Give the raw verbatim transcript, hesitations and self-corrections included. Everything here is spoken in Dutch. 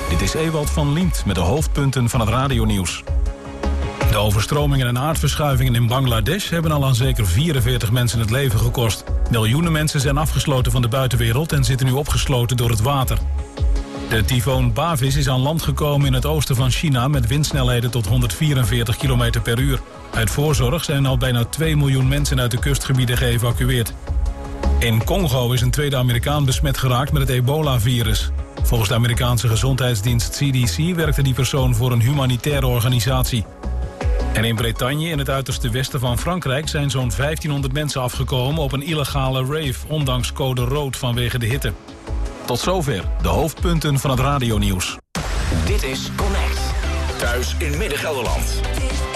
Dit is Ewald van Liemt met de hoofdpunten van het radionieuws. De overstromingen en aardverschuivingen in Bangladesh hebben al aan zeker vierenveertig mensen het leven gekost. Miljoenen mensen zijn afgesloten van de buitenwereld en zitten nu opgesloten door het water. De tyfoon Bavis is aan land gekomen in het oosten van China met windsnelheden tot honderdvierenveertig kilometer per uur. Uit voorzorg zijn al bijna twee miljoen mensen uit de kustgebieden geëvacueerd. In Congo is een tweede Amerikaan besmet geraakt met het ebola-virus. Volgens de Amerikaanse gezondheidsdienst C D C werkte die persoon voor een humanitaire organisatie. En in Bretagne, in het uiterste westen van Frankrijk, zijn zo'n vijftienhonderd mensen afgekomen op een illegale rave, ondanks code rood vanwege de hitte. Tot zover de hoofdpunten van het radionieuws. Dit is Connect. Thuis in Midden-Gelderland.